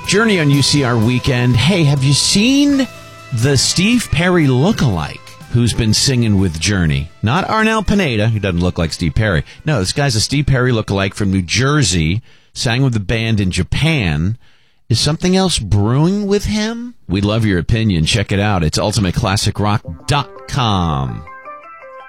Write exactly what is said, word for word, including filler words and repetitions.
Journey on U C R Weekend. Hey, have you seen the Steve Perry lookalike who's been singing with Journey? Not Arnel Pineda, who doesn't look like Steve Perry. No, this guy's a Steve Perry lookalike from New Jersey, sang with the band in Japan. Is something else brewing with him? We'd love your opinion. Check it out. It's ultimate classic rock dot com.